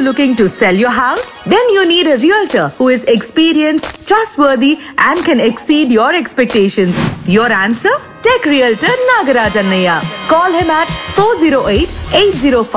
looking to sell your house? Then you need a realtor who is experienced, trustworthy, and can exceed your expectations. Your answer? Tech Realtor Nagaraj Annaiya. Call him at 408-805